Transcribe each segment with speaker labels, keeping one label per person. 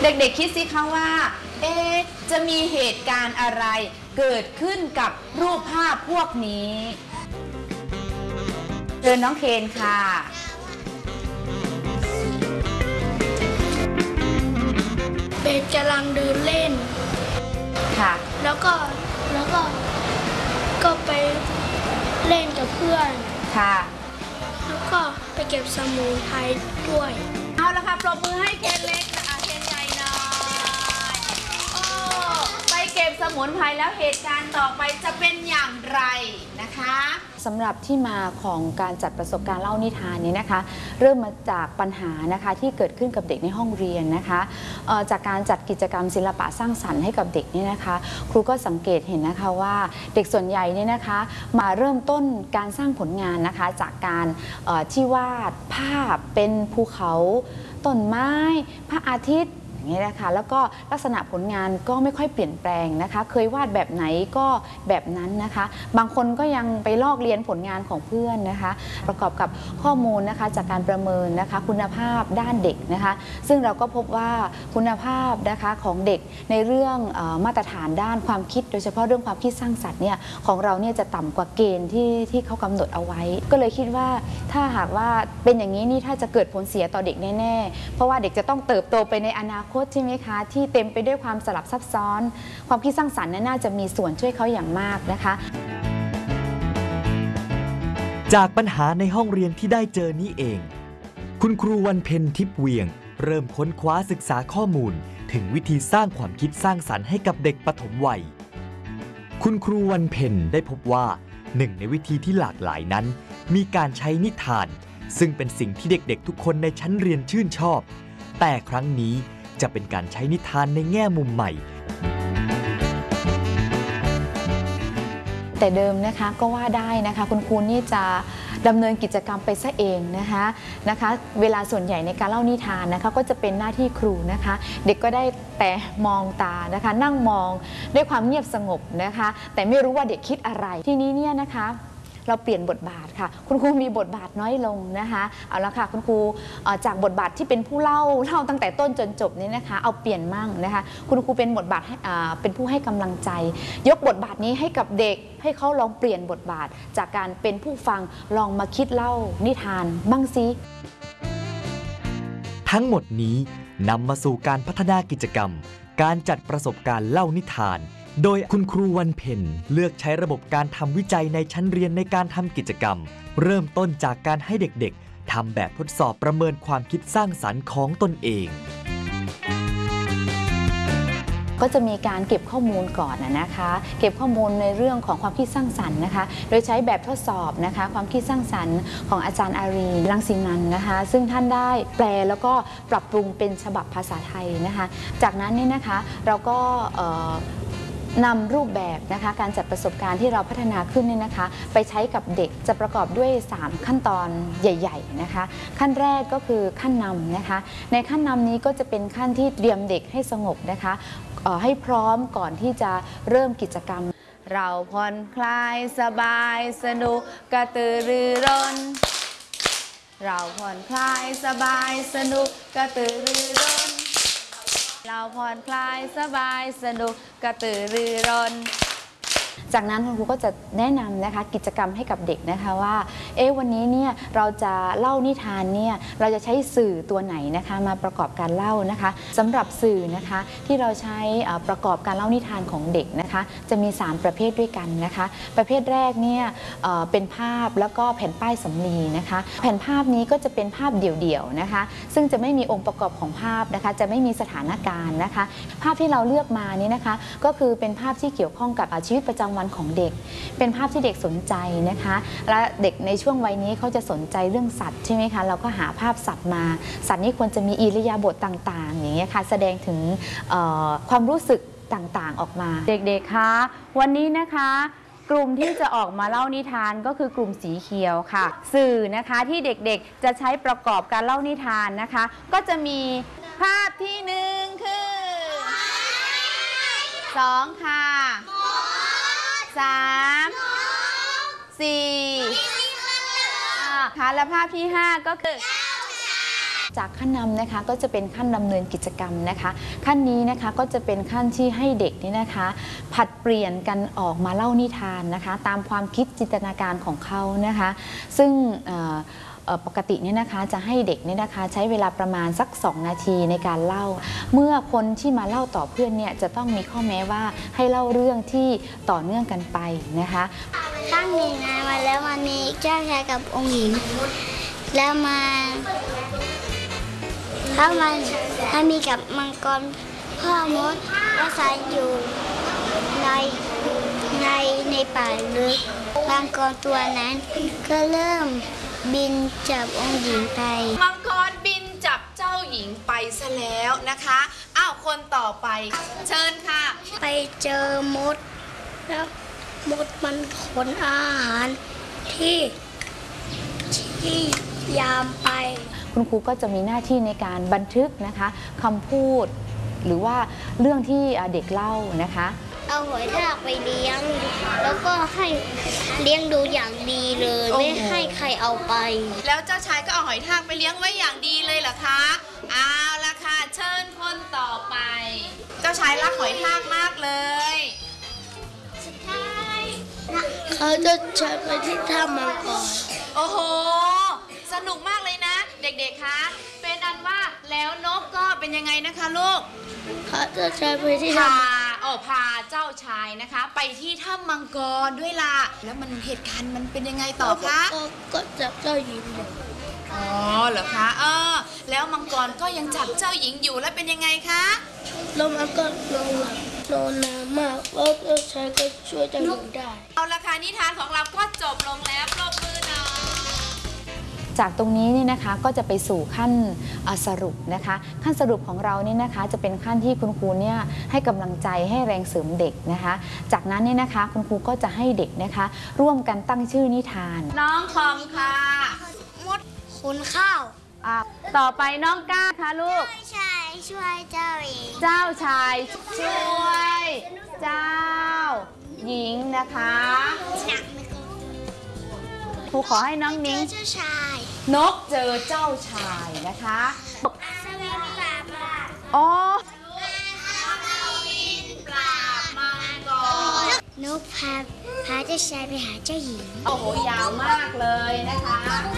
Speaker 1: เด็กๆคิดสิคะว่าจะมีเหตุการณ์อะไรเกิดขึ้นกับรูปภาพพวกนี้เชิญน้องเคนค่ะ
Speaker 2: เบสกำลังเดินเล่น
Speaker 1: ค่ะ
Speaker 2: แล้วก็ไปเล่นกับเพื่อน
Speaker 1: ค่ะ
Speaker 2: แล้วก็ไปเก็บสมุนไพรด้วย
Speaker 1: เอาละค่ะปรบมือให้เคนเล็กนะคะเคนใหญ่หน่อยโอ้ไปเก็บสมุนไพรแล้วเหตุการณ์ต่อไปจะเป็นอย่างไรนะคะสำหรับที่มาของการจัดประสบการณ์เล่านิทานนี้นะคะเริ่มมาจากปัญหานะคะที่เกิดขึ้นกับเด็กในห้องเรียนนะคะจากการจัดกิจกรรมศิลปะสร้างสรรค์ให้กับเด็กนี่นะคะครูก็สังเกตเห็นนะคะว่าเด็กส่วนใหญ่เนี่ยนะคะมาเริ่มต้นการสร้างผลงานนะคะจากการที่วาดภาพเป็นภูเขาต้นไม้พระอาทิตย์อย่างนี้นะคะแล้วก็ลักษณะผลงานก็ไม่ค่อยเปลี่ยนแปลงนะคะเคยวาดแบบไหนก็แบบนั้นนะคะบางคนก็ยังไปลอกเลียนผลงานของเพื่อนนะคะประกอบกับข้อมูลนะคะจากการประเมินนะคะคุณภาพด้านเด็กนะคะซึ่งเราก็พบว่าคุณภาพนะคะของเด็กในเรื่องมาตรฐานด้านความคิดโดยเฉพาะเรื่องความคิดสร้างสรรค์เนี่ยของเราเนี่ยจะต่ำกว่าเกณฑ์ที่เขากำหนดเอาไว้ก็เลยคิดว่าถ้าหากว่าเป็นอย่างนี้นี่ถ้าจะเกิดผลเสียต่อเด็กแน่ๆเพราะว่าเด็กจะต้องเติบโตไปในอนาคตใช่ไหมคะที่เต็มไปด้วยความสลับซับซ้อนความคิดสร้างสรรค์น่าจะมีส่วนช่วยเขาอย่างมากนะคะ
Speaker 3: จากปัญหาในห้องเรียนที่ได้เจอนี้เองคุณครูวันเพ็ญทิพย์เวียงเริ่มค้นคว้าศึกษาข้อมูลถึงวิธีสร้างความคิดสร้างสรรค์ให้กับเด็กปฐมวัยคุณครูวันเพ็ญได้พบว่าหนึ่งในวิธีที่หลากหลายนั้นมีการใช้นิทานซึ่งเป็นสิ่งที่เด็กๆทุกคนในชั้นเรียนชื่นชอบแต่ครั้งนี้จะเป็นการใช้นิทานในแง่มุมใหม่
Speaker 1: แต่เดิมนะคะก็ว่าได้นะคะคุณครูนี่จะดำเนินกิจกรรมไปซะเองนะคะเวลาส่วนใหญ่ในการเล่านิทานนะคะก็จะเป็นหน้าที่ครูนะคะเด็กก็ได้แต่มองตานะคะนั่งมองด้วยความเงียบสงบนะคะแต่ไม่รู้ว่าเด็กคิดอะไรทีนี้เนี่ยนะคะเราเปลี่ยนบทบาทค่ะคุณครูมีบทบาทน้อยลงนะคะเอาละค่ะคุณครูจากบทบาทที่เป็นผู้เล่าตั้งแต่ต้นจนจบนี้นะคะเอาเปลี่ยนมั่งนะคะคุณครูเป็นบทบาทเป็นผู้ให้กำลังใจยกบทบาทนี้ให้กับเด็กให้เขาลองเปลี่ยนบทบาทจากการเป็นผู้ฟังลองมาคิดเล่านิทานบ้างสิ
Speaker 3: ทั้งหมดนี้นำมาสู่การพัฒนากิจกรรมการจัดประสบการณ์เล่านิทานโดยคุณครูวันเพ็ญเลือกใช้ระบบการทำวิจัยในชั้นเรียนในการทำกิจกรรมเริ่มต้นจากการให้เด็กๆทำแบบทดสอบประเมินความคิดสร้างสรรค์ของตนเอง
Speaker 1: ก็จะมีการเก็บข้อมูลก่อนนะคะเก็บข้อมูลในเรื่องของความคิดสร้างสรรค์นะคะโดยใช้แบบทดสอบนะคะความคิดสร้างสรรค์ของอาจารย์อารีรังสิมันต์นะคะซึ่งท่านได้แปลแล้วก็ปรับปรุงเป็นฉบับภาษาไทยนะคะจากนั้นนี่นะคะเราก็นำรูปแบบนะคะการจัดประสบการณ์ที่เราพัฒนาขึ้นเนี่ยนะคะไปใช้กับเด็กจะประกอบด้วย3ขั้นตอนใหญ่ๆนะคะขั้นแรกก็คือขั้นนำนะคะในขั้นนำนี้ก็จะเป็นขั้นที่เตรียมเด็กให้สงบนะคะให้พร้อมก่อนที่จะเริ่มกิจกรรมเราผ่อนคลายสบายสนุกกระตือรือร้นเราผ่อนคลายสบายสนุกกระตือรือร้นเราผ่อนคลายสบายสนุกกระตือรือร้นจากนั้นคุณครูก็จะแนะนำนะคะกิจกรรมให้กับเด็กนะคะว่าวันนี้เนี่ยเราจะเล่านิทานเนี่ยเราจะใช้สื่อตัวไหนนะคะมาประกอบการเล่านะคะสำหรับสื่อนะคะที่เราใช้ประกอบการเล่านิทานของเด็กนะคะจะมี3ประเภทด้วยกันนะคะประเภทแรกเนี่ยเป็นภาพแล้วก็แผ่นป้ายสำลีนะคะแผ่นภาพนี้ก็จะเป็นภาพเดี่ยวๆนะคะซึ่งจะไม่มีองค์ประกอบของภาพนะคะจะไม่มีสถานการณ์นะคะภาพที่เราเลือกมานี้นะคะก็คือเป็นภาพที่เกี่ยวข้องกับชีวิตประจำวันของเด็กเป็นภาพที่เด็กสนใจนะคะและเด็กในช่วงวัยนี้เขาจะสนใจเรื่องสัตว์ใช่ไหมคะเราก็หาภาพสัตว์มาสัตว์นี้ควรจะมีอิริยาบถต่างๆอย่างนี้ค่ะแสดงถึงความรู้สึกต่างๆออกมาเด็กๆคะวันนี้นะคะกลุ่มที่จะออกมาเล่านิทานก็คือกลุ่มสีเขียวค่ะสื่อนะคะที่เด็กๆจะใช้ประกอบการเล่านิทานนะคะก็จะมีภาพที่1คือ2ค่ะ3 4ค่ะและภาพที่5ก็คือจากขั้นนำนะคะก็จะเป็นขั้นดำเนินกิจกรรมนะคะขั้นนี้นะคะก็จะเป็นขั้นที่ให้เด็กนี่นะคะผลัดเปลี่ยนกันออกมาเล่านิทานนะคะตามความคิดจินตนาการของเขานะคะซึ่งปกติเนี่ยนะคะจะให้เด็กเนี่ยนะคะใช้เวลาประมาณสัก2 นาทีในการเล่าเมื่อคนที่มาเล่าต่อเพื่อนเนี่ยจะต้องมีข้อแม้ว่าให้เล่าเรื่องที่ต่อเนื่องกันไปนะคะ
Speaker 2: ตั้งหนึ่งนานมาแล้ววันนี้เจ้าชายกับองค์หญิงแล้วถ้ามีกับมังกรพ่อมดอาศัยอยู่ในป่าลึกมังกรตัวนั้นก็เริ่มบินจับองค์หญิงไป
Speaker 4: มังกรบินจับเจ้าหญิงไปซะแล้วนะคะอ้าวคนต่อไปเชิญค่ะ
Speaker 2: ไปเจอมดแล้วมดมันขนอาหารที่ยามไป
Speaker 1: คุณครูก็จะมีหน้าที่ในการบันทึกนะคะคำพูดหรือว่าเรื่องที่เด็กเล่านะคะ
Speaker 2: เอาหอยทากไปเลี้ยงแล้วก็ให้เลี้ยงดูอย่างดีเลยไม่ให้ใครเอาไป
Speaker 4: แล้วเจ้าชายก็เอาหอยทากไปเลี้ยงไว้อย่างดีเลยเหรอคะเอาละค่ะเชิญคนต่อไปเจ้าชายรักหอยทากมากเลย
Speaker 2: สุดท้ายเขาจะใช้ไปที่ถ้ำมังกร
Speaker 4: โอ้โหสนุกมากเลยนะเด็กๆคะเป็นอันว่าแล้วนกก็เป็นยังไงนะคะลูก
Speaker 2: เขาจะใช้ไปที่
Speaker 4: พาเจ้าชายนะคะไปที่ถ้ำมังกรด้วยล่ะแล้วมันเหตุการณ์มันเป็นยังไงต่อคะ
Speaker 2: ก็จับเจ้าหญิงอยู่
Speaker 4: อ๋อเหรอคะแล้วมังกรก็ยังจับเจ้าหญิงอยู่แล้วเป็นยังไงคะ
Speaker 2: แล้วมันก็นอนนานมากแล้วเจ้าชายก็ช่วยเจ้าหญิงได้
Speaker 4: เอาละค่ะนิทานของเราก็จบลงแล้วปรบมือหน่อย
Speaker 1: จากตรงนี้นี่นะคะก็จะไปสู่ขั้นสรุปนะคะขั้นสรุปของเรานี่นะคะจะเป็นขั้นที่คุณครูเนี่ยให้กำลังใจให้แรงเสริมเด็กนะคะจากนั้นนี่นะคะคุณครูก็จะให้เด็กนะคะร่วมกันตั้งชื่อนิทาน
Speaker 4: น้องคอมค่ะ
Speaker 2: มดคุณข้าว
Speaker 1: ต่อไปน้องก้าค่ะลูก
Speaker 2: ชายช่วยเจ้าหญิง
Speaker 1: เจ้าชายช่วยเจ้าหญิงนะคะครูขอให้น้องนิ้ง
Speaker 2: เจ้าชาย
Speaker 1: นกเจอเจ้าชายนะคะ
Speaker 2: สวิงปราบ
Speaker 1: อ๋อ
Speaker 2: นกพาเจ้าชายไปหาเจ้าหญิง
Speaker 1: โอ้โหยาวมากเลยนะคะ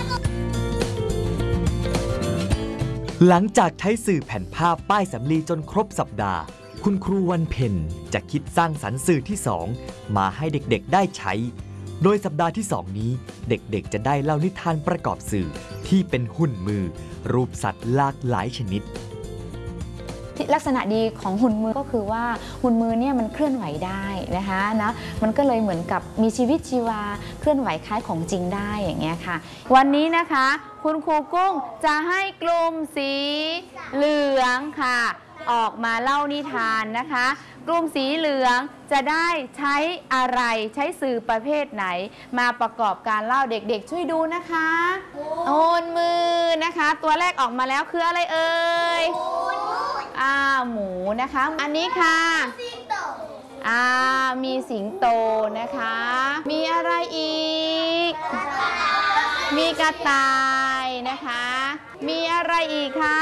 Speaker 3: หลังจากใช้สื่อแผ่นภาพป้ายสำลีจนครบสัปดาห์คุณครูวันเพ็ญจะคิดสร้างสรรค์สื่อที่2มาให้เด็กๆได้ใช้โดยสัปดาห์ที่2นี้เด็กๆจะได้เล่านิทานประกอบสื่อที่เป็นหุ่นมือรูปสัตว์หลากหลายชนิด
Speaker 1: ลักษณะดีของหุ่นมือก็คือว่าหุ่นมือเนี่ยมันเคลื่อนไหวได้นะคะมันก็เลยเหมือนกับมีชีวิตชีวาเคลื่อนไหวคล้ายของจริงได้อย่างเงี้ยค่ะวันนี้นะคะคุณครูกุ้งจะให้กลุ่มสีเหลืองค่ะออกมาเล่านิทานนะคะกลุ่มสีเหลืองจะได้ใช้อะไรใช้สื่อประเภทไหนมาประกอบการเล่าเด็กๆช่วยดูนะคะโอนมือนะคะตัวแรกออกมาแล้วคืออะไรเอ่ยหมูนะคะอันนี้ค่ะมีสิงโตนะคะมีอะไรอีกมีกระต่ายนะคะมีอะไรอีกคะ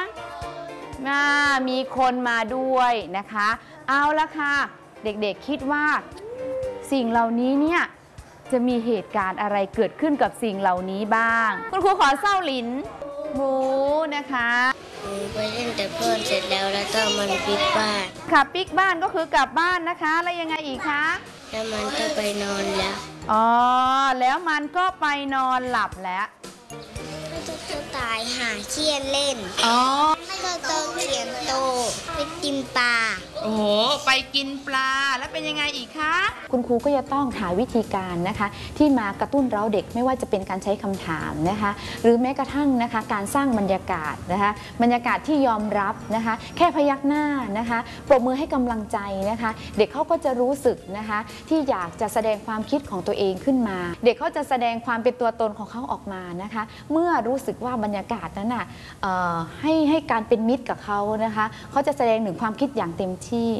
Speaker 1: มีคนมาด้วยนะคะเอาละค่ะเด็กๆคิดว่าสิ่งเหล่านี้เนี่ยจะมีเหตุการณ์อะไรเกิดขึ้นกับสิ่งเหล่านี้บ้างคุณครูขอเศร้าหลินหมูนะคะ
Speaker 2: ไปเล่นแต่เพื่อนเสร็จแล้วก็มันปิกบ้าน
Speaker 1: ค่ะปิกบ้านก็คือกลับบ้านนะคะแล้วยังไงอีกคะ
Speaker 2: แล้วมันก็ไปนอนแล้ว
Speaker 1: แล้วมันก็ไปนอนหลับแล้ว
Speaker 2: จะตายหาเขี้ยนเล่นโตเขียนโตไปกินปลา
Speaker 4: โอ้โหไปกินปลาแล้วเป็นยังไงอีกคะ
Speaker 1: คุณครูก็จะต้องหาวิธีการนะคะที่มากระตุ้นเร้าเด็กไม่ว่าจะเป็นการใช้คำถามนะคะหรือแม้กระทั่งนะคะการสร้างบรรยากาศนะคะบรรยากาศที่ยอมรับนะคะแค่พยักหน้านะคะปรบมือให้กำลังใจนะคะเด็กเขาก็จะรู้สึกนะคะที่อยากจะแสดงความคิดของตัวเองขึ้นมาเด็กเขาจะแสดงความเป็นตัวตนของเขาออกมานะคะเมื่อรู้สึกว่าบรรยากาศนั้นให้การเป็นมิตรกับเขานะคะเขาจะแสดงถึงความคิดอย่างเต็มที่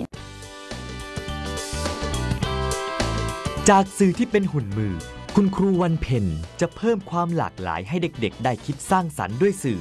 Speaker 3: จากสื่อที่เป็นหุ่นมือคุณครูวันเพ็ญจะเพิ่มความหลากหลายให้เด็กๆได้คิดสร้างสรรค์ด้วยสื่อ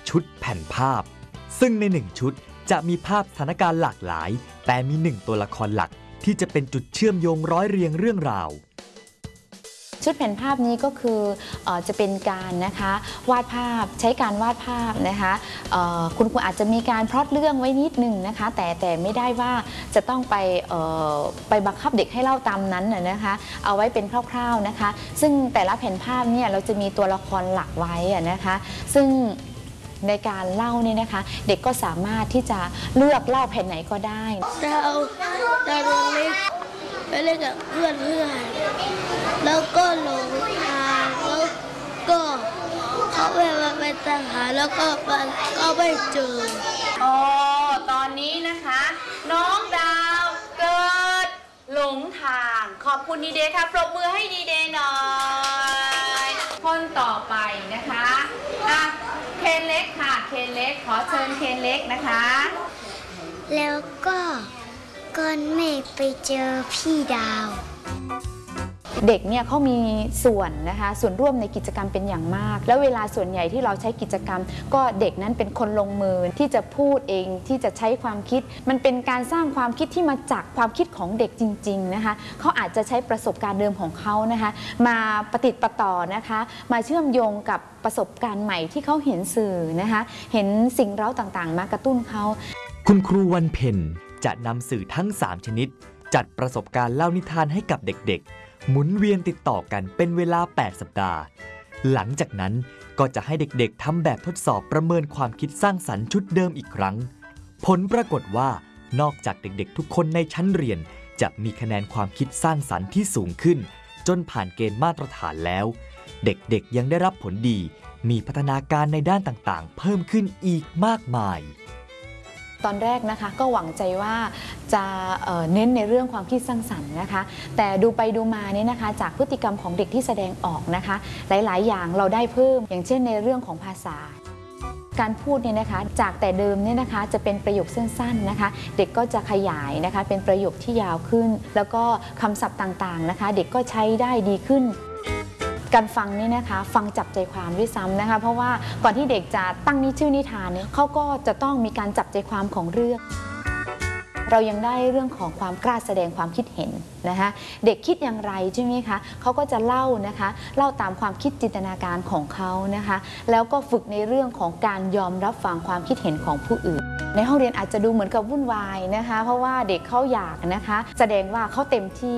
Speaker 3: ชุดแผ่นภาพซึ่งใน1ชุดจะมีภาพสถานการณ์หลากหลายแต่มี1ตัวละครหลักที่จะเป็นจุดเชื่อมโยงร้อยเรียงเรื่องราว
Speaker 1: ชุดแผ่นภาพนี้ก็คือจะเป็นการนะคะวาดภาพใช้การวาดภาพนะคะคุณครูอาจจะมีการพล็อตเรื่องไว้นิดนึงนะคะแต่ไม่ได้ว่าจะต้องไปบังคับเด็กให้เล่าตามนั้นนะคะเอาไว้เป็นคร่าวๆนะคะซึ่งแต่ละแผ่นภาพเนี่ยเราจะมีตัวละครหลักไว้นะคะซึ่งในการเล่าเนี่ยนะคะเด็กก็สามารถที่จะเลือกเล่าแผ่นไหนก็ได้
Speaker 2: เราลงเล็กไปเล่นกับเพื่อนแล้วก็หลงทางแล้วก็เขาไปตามหาแล้วก็ไม่เจอ
Speaker 4: ตอนนี้นะคะน้องดาวเกิดหลงทางขอบคุณดีเดย์ค่ะปรบมือให้ดีเดย์หน่อยคนต่อไปนะคะเคนเล็กค่ะเคนเล็กขอเชิญเคนเล็กนะคะ
Speaker 2: แล้วก็ก้อนเมฆไปเจอพี่ดาว
Speaker 1: เด็กเนี่ยเขามีส่วนนะคะส่วนร่วมในกิจกรรมเป็นอย่างมากแล้วเวลาส่วนใหญ่ที่เราใช้กิจกรรมก็เด็กนั้นเป็นคนลงมือที่จะพูดเองที่จะใช้ความคิดมันเป็นการสร้างความคิดที่มาจากความคิดของเด็กจริงๆนะคะเขาอาจจะใช้ประสบการณ์เดิมของเขานะคะมาประติดประต่อนะคะมาเชื่อมโยงกับประสบการณ์ใหม่ที่เขาเห็นสื่อนะคะเห็นสิ่งเร้าต่างๆมากระตุ้นเขา
Speaker 3: คุณครูวันเพ็ญจะนำสื่อทั้ง3ชนิดจัดประสบการณ์เล่านิทานให้กับเด็กๆหมุนเวียนติดต่อกันเป็นเวลา8สัปดาห์หลังจากนั้นก็จะให้เด็กๆทำแบบทดสอบประเมินความคิดสร้างสรรค์ชุดเดิมอีกครั้งผลปรากฏว่านอกจากเด็กๆทุกคนในชั้นเรียนจะมีคะแนนความคิดสร้างสรรค์ที่สูงขึ้นจนผ่านเกณฑ์มาตรฐานแล้วเด็กๆยังได้รับผลดีมีพัฒนาการในด้านต่างๆเพิ่มขึ้นอีกมากมาย
Speaker 1: ตอนแรกนะคะก็หวังใจว่าจะเน้นในเรื่องความคิดสร้างสรรค์นะคะแต่ดูไปดูมาเนี่ยนะคะจากพฤติกรรมของเด็กที่แสดงออกนะคะหลายๆอย่างเราได้เพิ่มอย่างเช่นในเรื่องของภาษาการพูดเนี่ยนะคะจากแต่เดิมเนี่ยนะคะจะเป็นประโยคสั้นๆนะคะเด็กก็จะขยายนะคะเป็นประโยคที่ยาวขึ้นแล้วก็คำศัพท์ต่างๆนะคะเด็กก็ใช้ได้ดีขึ้นการฟังนี่นะคะฟังจับใจความด้วยซ้ำนะคะเพราะว่าก่อนที่เด็กจะตั้งชื่อนิทานเนี่ยเขาก็จะต้องมีการจับใจความของเรื่องเรายังได้เรื่องของความกล้าแสดงความคิดเห็นนะคะเด็กคิดอย่างไรใช่ไหมคะเขาก็จะเล่านะคะเล่าตามความคิดจินตนาการของเขานะคะแล้วก็ฝึกในเรื่องของการยอมรับฟังความคิดเห็นของผู้อื่นในห้องเรียนอาจจะดูเหมือนกับวุ่นวายนะคะเพราะว่าเด็กเขาอยากนะคะแสดงว่าเขาเต็มที่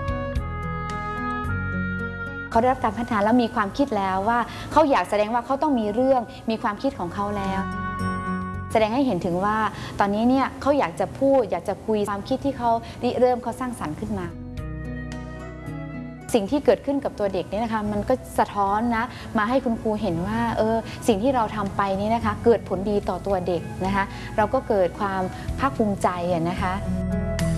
Speaker 1: เขาได้รับการพัฒนาแล้วมีความคิดแล้วว่าเขาอยากแสดงว่าเขาต้องมีเรื่องมีความคิดของเขาแล้วแสดงให้เห็นถึงว่าตอนนี้เนี่ยเขาอยากจะพูดอยากจะคุยความคิดที่เขาเริ่มเขาสร้างสรรค์ขึ้นมาสิ่งที่เกิดขึ้นกับตัวเด็กเนี่ยนะคะมันก็สะท้อนนะมาให้คุณครูเห็นว่าสิ่งที่เราทำไปนี่นะคะเกิดผลดีต่อตัวเด็กนะคะเราก็เกิดความภาคภูมิใจนะคะ